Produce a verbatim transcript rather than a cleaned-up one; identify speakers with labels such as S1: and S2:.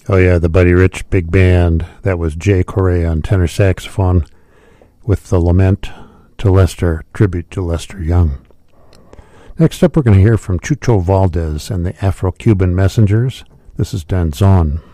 S1: Oh yeah, the Buddy Rich Big Band. That was Jay Correa on tenor saxophone with the Lament to Lester, tribute to Lester Young. Next up, we're going to hear from Chucho Valdez and the Afro-Cuban Messengers. This is Danzón.